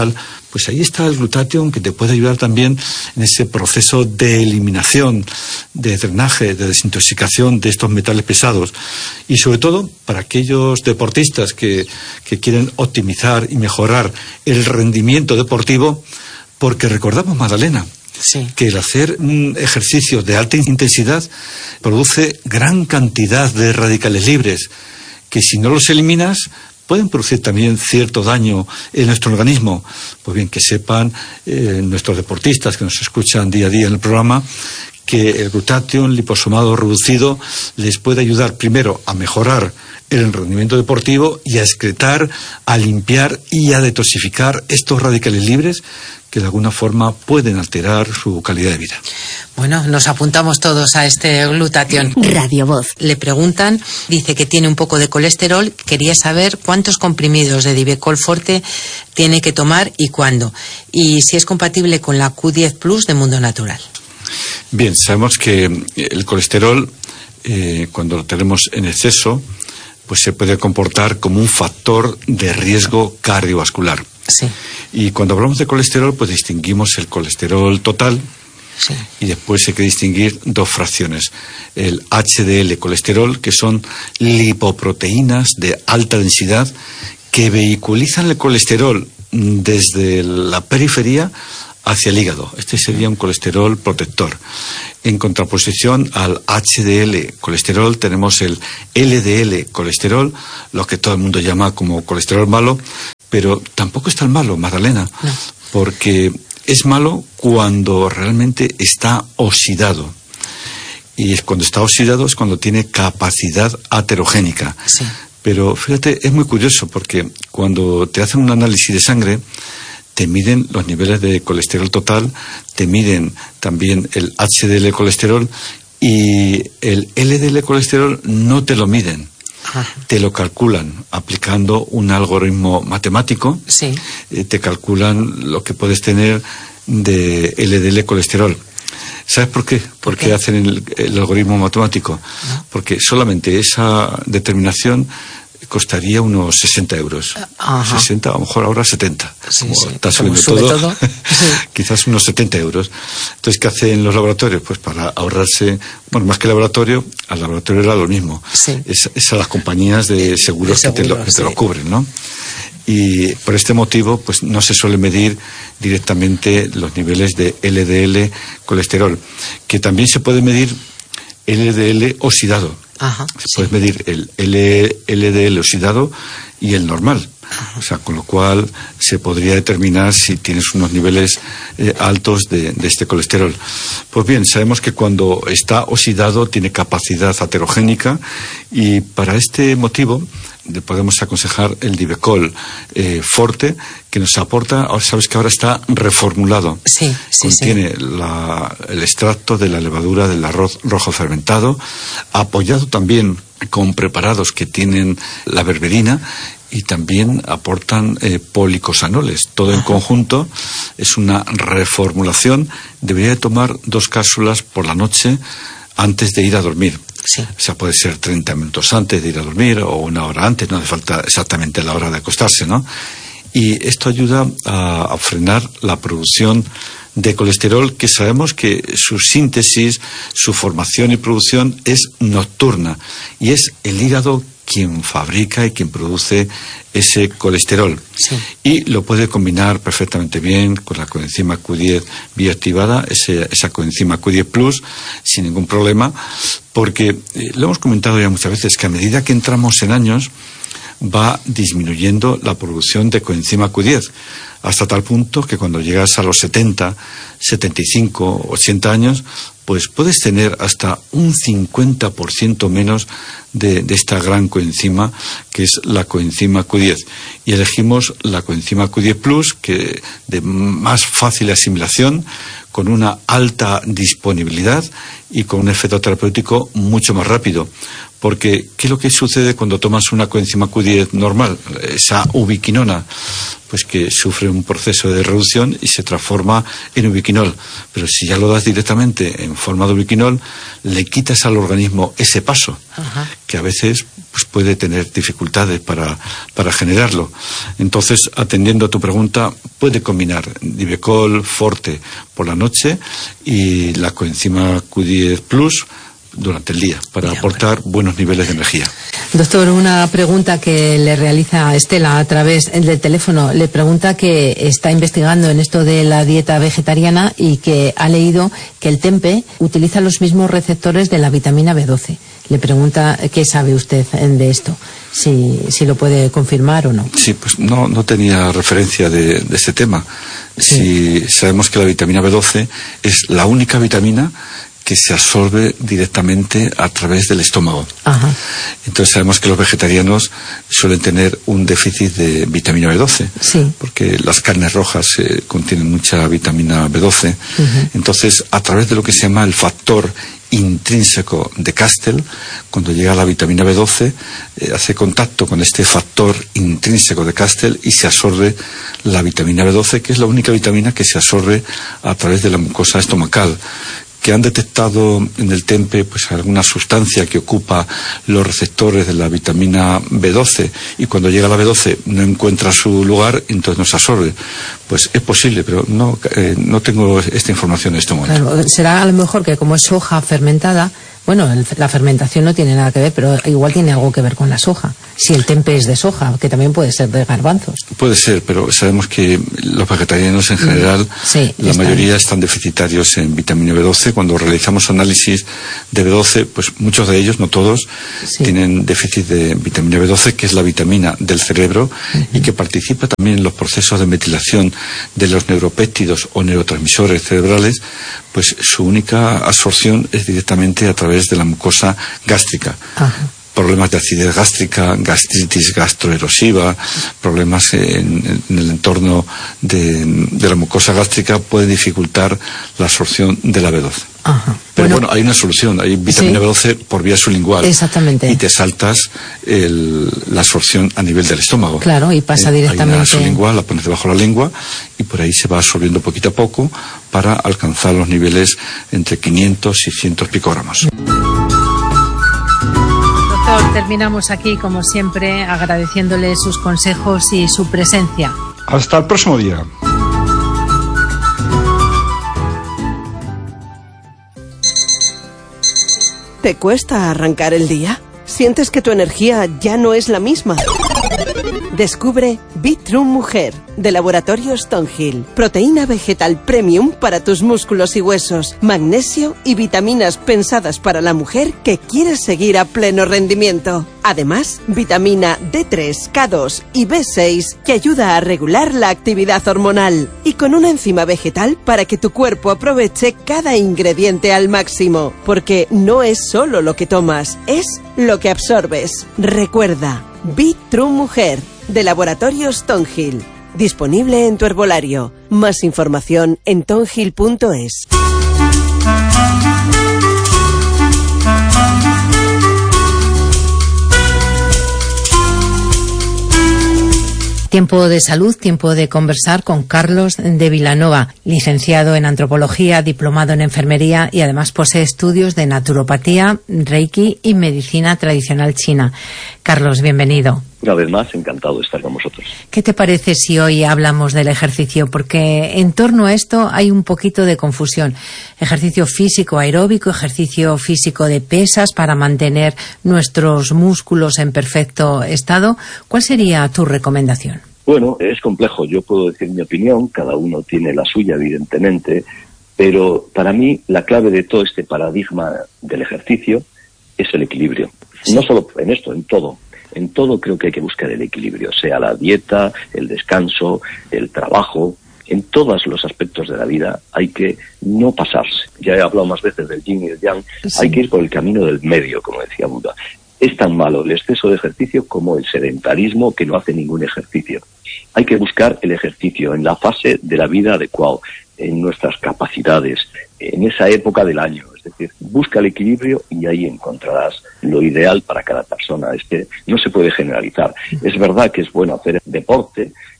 Speaker 3: pues ahí está el glutatión, que te puede ayudar también en ese proceso de eliminación, de drenaje, de desintoxicación de estos metales pesados. Y sobre todo para aquellos deportistas que, que quieren optimizar y mejorar el rendimiento deportivo, porque recordamos, Magdalena, sí, que el hacer un ejercicio de alta intensidad produce gran cantidad de radicales libres, que si no los eliminas pueden producir también cierto daño en nuestro organismo. Pues bien, que sepan eh, nuestros deportistas que nos escuchan día a día en el programa, que el glutatión liposomado reducido les puede ayudar primero a mejorar el rendimiento deportivo y a excretar, a limpiar y a detoxificar estos radicales libres que de alguna forma pueden alterar su calidad de vida.
Speaker 2: Bueno, nos apuntamos todos a este glutatión.
Speaker 1: Radio Voz.
Speaker 2: Le preguntan, dice que tiene un poco de colesterol, quería saber cuántos comprimidos de Divecol Forte tiene que tomar y cuándo, y si es compatible con la Q diez Plus de Mundo Natural.
Speaker 3: Bien, sabemos que el colesterol, eh, cuando lo tenemos en exceso, pues se puede comportar como un factor de riesgo cardiovascular.
Speaker 2: Sí.
Speaker 3: Y cuando hablamos de colesterol, pues distinguimos el colesterol total, sí, y después hay que distinguir dos fracciones. El H D L colesterol, que son lipoproteínas de alta densidad que vehiculizan el colesterol desde la periferia hacia el hígado. Este sería un colesterol protector. En contraposición al H D L colesterol tenemos el L D L colesterol, lo que todo el mundo llama como colesterol malo, pero tampoco es tan malo, Magdalena, no, porque es malo cuando realmente está oxidado. Y cuando está oxidado es cuando tiene capacidad aterogénica.
Speaker 2: Sí.
Speaker 3: Pero fíjate, es muy curioso porque cuando te hacen un análisis de sangre, te miden los niveles de colesterol total, te miden también el H D L colesterol y el L D L colesterol no te lo miden. Ajá. Te lo calculan aplicando un algoritmo matemático.
Speaker 2: Sí.
Speaker 3: Eh, te calculan lo que puedes tener de L D L colesterol. ¿Sabes por qué? ¿Por, ¿Por qué hacen el, el algoritmo matemático? ¿No? Porque solamente esa determinación costaría unos sesenta euros.
Speaker 2: Ajá.
Speaker 3: sesenta, a lo mejor ahora setenta.
Speaker 2: Sí,
Speaker 3: como
Speaker 2: sí.
Speaker 3: está subiendo
Speaker 2: Como
Speaker 3: todo,
Speaker 2: todo. Sí.
Speaker 3: Quizás unos setenta euros. Entonces, ¿qué hacen los laboratorios? Pues para ahorrarse, bueno, más que laboratorio, al laboratorio era lo mismo.
Speaker 2: Sí.
Speaker 3: Es, es a las compañías de seguros, de seguros que, te lo, que sí. te lo cubren, ¿no? Y por este motivo, pues no se suele medir directamente los niveles de L D L colesterol, que también se puede medir L D L oxidado.
Speaker 2: Ajá,
Speaker 3: se
Speaker 2: sí.
Speaker 3: puede medir el L D L oxidado y el normal. Ajá. O sea, con lo cual se podría determinar si tienes unos niveles eh, altos de, de este colesterol. Pues bien, sabemos que cuando está oxidado tiene capacidad aterogénica y para este motivo le podemos aconsejar el Divecol eh, Forte, que nos aporta, ahora sabes que ahora está reformulado.
Speaker 2: Sí, sí,
Speaker 3: Contiene
Speaker 2: sí.
Speaker 3: La, el extracto de la levadura del arroz rojo fermentado, apoyado también con preparados que tienen la berberina y también aportan eh, policosanoles. Todo en conjunto es una reformulación. Debería de tomar dos cápsulas por la noche antes de ir a dormir.
Speaker 2: Sí.
Speaker 3: O sea, puede ser treinta minutos antes de ir a dormir o una hora antes, no hace falta exactamente la hora de acostarse, ¿no? Y esto ayuda a, a frenar la producción de colesterol, que sabemos que su síntesis, su formación y producción es nocturna, y es el hígado quien fabrica y quien produce ese colesterol.
Speaker 2: Sí. Y
Speaker 3: lo puede combinar perfectamente bien con la coenzima Q diez bioactivada, ese, esa coenzima Q diez Plus, sin ningún problema, porque eh, lo hemos comentado ya muchas veces, que a medida que entramos en años va disminuyendo la producción de coenzima Q diez, hasta tal punto que cuando llegas a los setenta, setenta y cinco, ochenta años, pues puedes tener hasta un cincuenta por ciento menos de, de esta gran coenzima, que es la coenzima Q diez. Y elegimos la coenzima Q diez Plus, que de más fácil asimilación, con una alta disponibilidad y con un efecto terapéutico mucho más rápido. Porque, ¿qué es lo que sucede cuando tomas una coenzima Q diez normal? Esa ubiquinona. pues que sufre un proceso de reducción y se transforma en ubiquinol. Pero si ya lo das directamente en forma de ubiquinol, le quitas al organismo ese paso, Ajá. que a veces pues puede tener dificultades para, para generarlo. Entonces, atendiendo a tu pregunta, puede combinar Divecol Forte por la noche y la coenzima Q diez Plus durante el día, para Mira, aportar bueno. buenos niveles de energía.
Speaker 2: Doctor, una pregunta que le realiza Estela a través del teléfono. Le pregunta que está investigando en esto de la dieta vegetariana y que ha leído que el tempe utiliza los mismos receptores de la vitamina B doce. Le pregunta qué sabe usted de esto, si, si lo puede confirmar o no.
Speaker 3: Sí, pues no, no tenía referencia de, de este tema. Sí. Si sabemos que la vitamina B doce es la única vitamina que se absorbe directamente a través del estómago. Ajá. Entonces sabemos que los vegetarianos suelen tener un déficit de vitamina B doce, sí. porque las carnes rojas eh, contienen mucha vitamina B doce. Uh-huh. Entonces, a través de lo que se llama el factor intrínseco de Castell, cuando llega la vitamina B doce, eh, hace contacto con este factor intrínseco de Castell y se absorbe la vitamina B doce, que es la única vitamina que se absorbe a través de la mucosa estomacal. Que han detectado en el tempe pues alguna sustancia que ocupa los receptores de la vitamina B doce y cuando llega la B doce no encuentra su lugar, entonces no se absorbe. Pues es posible, pero no, eh, no tengo esta información en este momento.
Speaker 2: Claro, será a lo mejor que como es soja fermentada, bueno, el, la fermentación no tiene nada que ver, pero igual tiene algo que ver con la soja. Si el tempe es de soja, que también puede ser de garbanzos.
Speaker 3: Puede ser, pero sabemos que los vegetarianos en general, sí, la están. mayoría están deficitarios en vitamina B doce. Cuando realizamos análisis de B doce, pues muchos de ellos, no todos, sí. tienen déficit de vitamina B doce, que es la vitamina del cerebro, uh-huh. y que participa también en los procesos de metilación de los neuropéptidos o neurotransmisores cerebrales. Pues su única absorción es directamente a través de la mucosa gástrica. Ajá. Problemas de acidez gástrica, gastritis gastroerosiva, problemas en, en el entorno de, de la mucosa gástrica pueden dificultar la absorción de la B doce. Ajá. Pero bueno, bueno, hay una solución, hay vitamina ¿sí? B doce por vía sublingual.
Speaker 2: Exactamente.
Speaker 3: Y te saltas el, la absorción a nivel del estómago.
Speaker 2: Claro, y pasa eh, directamente. Hay una
Speaker 3: sublingual, la pones debajo de la lengua y por ahí se va absorbiendo poquito a poco para alcanzar los niveles entre quinientos y ciento picogramos.
Speaker 2: Doctor, terminamos aquí como siempre agradeciéndole sus consejos y su presencia.
Speaker 3: Hasta el próximo día.
Speaker 8: ¿Te cuesta arrancar el día? ¿Sientes que tu energía ya no es la misma? Descubre Bitrun Mujer, de Laboratorio Stonehill. Proteína vegetal premium para tus músculos y huesos, magnesio y vitaminas pensadas para la mujer que quiere seguir a pleno rendimiento. Además, vitamina D tres, K dos y B seis que ayuda a regular la actividad hormonal. Y con una enzima vegetal para que tu cuerpo aproveche cada ingrediente al máximo. Porque no es solo lo que tomas, es lo que absorbes. Recuerda, Bitrun Mujer, de Laboratorio Stonehill. Disponible en tu herbolario. Más información en tonhill punto es.
Speaker 2: Tiempo de salud, tiempo de conversar con Carlos de Vilanova, licenciado en antropología, diplomado en enfermería y además posee estudios de naturopatía, reiki y medicina tradicional china. Carlos, bienvenido.
Speaker 9: Una vez más, encantado de estar con vosotros.
Speaker 2: ¿Qué te parece si hoy hablamos del ejercicio? Porque en torno a esto hay un poquito de confusión. Ejercicio físico aeróbico, ejercicio físico de pesas para mantener nuestros músculos en perfecto estado. ¿Cuál sería tu recomendación?
Speaker 9: Bueno, es complejo. Yo puedo decir mi opinión, cada uno tiene la suya, evidentemente, pero para mí la clave de todo este paradigma del ejercicio es el equilibrio. Sí. No solo en esto, en todo. En todo creo que hay que buscar el equilibrio, sea la dieta, el descanso, el trabajo. En todos los aspectos de la vida hay que no pasarse. Ya he hablado más veces del yin y el yang. Sí. Hay que ir por el camino del medio, como decía Buda. Es tan malo el exceso de ejercicio como el sedentarismo que no hace ningún ejercicio. Hay que buscar el ejercicio en la fase de la vida adecuada, en nuestras capacidades, en esa época del año. Es decir, busca el equilibrio y ahí encontrarás lo ideal para cada persona. Es que no se puede generalizar. Es verdad que es bueno hacer deporte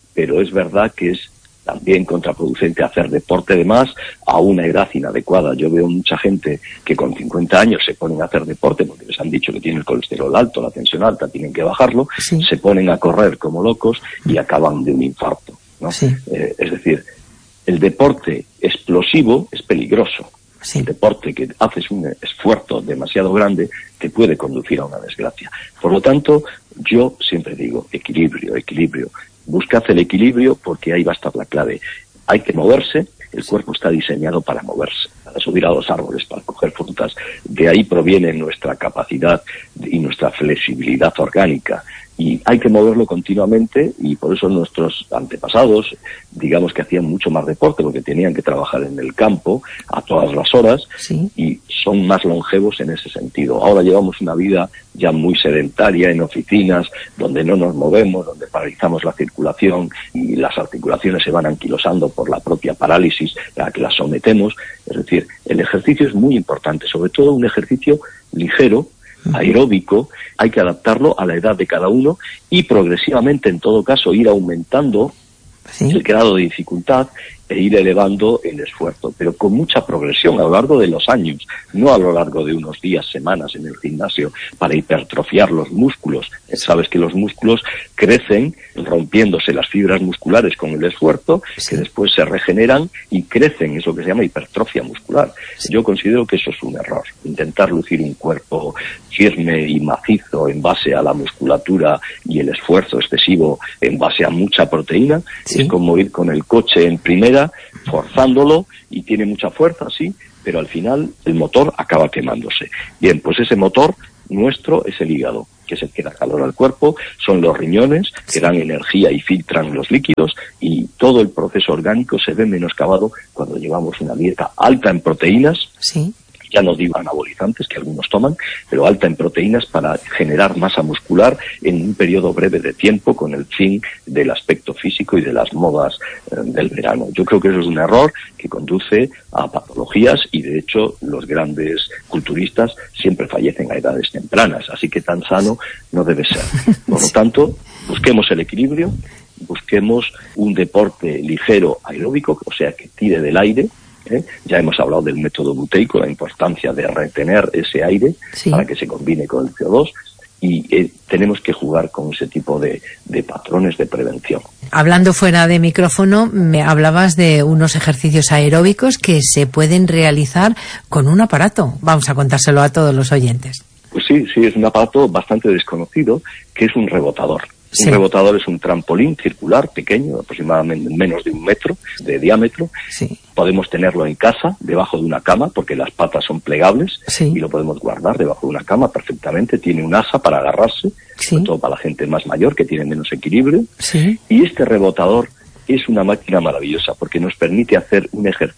Speaker 9: pero es verdad que es también contraproducente hacer deporte de más a una edad inadecuada. Yo veo mucha gente que con cincuenta años se ponen a hacer deporte porque les han dicho que tienen el colesterol alto, la tensión alta, tienen que bajarlo, sí. se ponen a correr como locos y acaban de un infarto, ¿no? Sí. Eh, es decir, el deporte explosivo es peligroso. Sí. El deporte que haces un esfuerzo demasiado grande te puede conducir a una desgracia. Por lo tanto, yo siempre digo equilibrio, equilibrio. Buscad el equilibrio porque ahí va a estar la clave. Hay que moverse, el cuerpo está diseñado para moverse, para subir a los árboles, para coger frutas. De ahí proviene nuestra capacidad y nuestra flexibilidad orgánica. Y hay que moverlo continuamente y por eso nuestros antepasados, digamos que hacían mucho más deporte porque tenían que trabajar en el campo a todas las horas sí. y son más longevos en ese sentido. Ahora llevamos una vida ya muy sedentaria en oficinas, donde no nos movemos, donde paralizamos la circulación y las articulaciones se van anquilosando por la propia parálisis a la que las sometemos. Es decir, el ejercicio es muy importante, sobre todo un ejercicio ligero, aeróbico, hay que adaptarlo a la edad de cada uno y progresivamente, en todo caso, ir aumentando ¿Sí? el grado de dificultad e ir elevando el esfuerzo, pero con mucha progresión a lo largo de los años, no a lo largo de unos días, semanas en el gimnasio para hipertrofiar los músculos. Sabes que los músculos crecen rompiéndose las fibras musculares con el esfuerzo, sí. que después se regeneran y crecen, es lo que se llama hipertrofia muscular. Sí. Yo considero que eso es un error, intentar lucir un cuerpo firme y macizo en base a la musculatura y el esfuerzo excesivo en base a mucha proteína, sí. es como ir con el coche en primera forzándolo y tiene mucha fuerza, sí, pero al final el motor acaba quemándose. Bien, pues ese motor nuestro es el hígado, que es el que da calor al cuerpo, son los riñones que dan energía y filtran los líquidos y todo el proceso orgánico se ve menoscabado cuando llevamos una dieta alta en proteínas, sí. ya no digo anabolizantes que algunos toman, pero alta en proteínas para generar masa muscular en un periodo breve de tiempo con el fin del aspecto físico y de las modas eh, del verano. Yo creo que eso es un error que conduce a patologías y de hecho los grandes culturistas siempre fallecen a edades tempranas, así que tan sano no debe ser. Por lo tanto, busquemos el equilibrio, busquemos un deporte ligero aeróbico, o sea que tire del aire. ¿Eh? Ya hemos hablado del método buteico, la importancia de retener ese aire sí. para que se combine con el C O dos y eh, tenemos que jugar con ese tipo de, de patrones de prevención.
Speaker 2: Hablando fuera de micrófono, me hablabas de unos ejercicios aeróbicos que se pueden realizar con un aparato. Vamos a contárselo a todos los oyentes.
Speaker 9: Pues sí, sí, es un aparato bastante desconocido que es un rebotador. Sí. Un rebotador es un trampolín circular pequeño, aproximadamente menos de un metro de diámetro. Sí. Podemos tenerlo en casa, debajo de una cama, porque las patas son plegables sí. y lo podemos guardar debajo de una cama perfectamente. Tiene un asa para agarrarse, sí. sobre todo para la gente más mayor que tiene menos equilibrio. Sí. Y este rebotador es una máquina maravillosa porque nos permite hacer un ejercicio